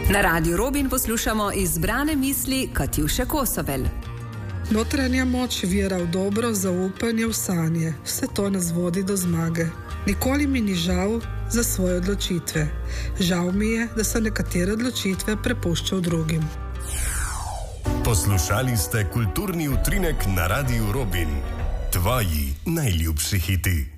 Na Radiu Robin poslušamo izbrane misli Katjuše Kosovel. Notranja moč vira v dobro, zaupanje v sanje. Vse to nas vodi do zmage. Nikoli mi ni žal za svoje odločitve. Žal mi je, da se nekatere odločitve prepuščal drugim. Poslušali ste kulturni utrinek na Radiu Robin. Tvoji najljubši hiti.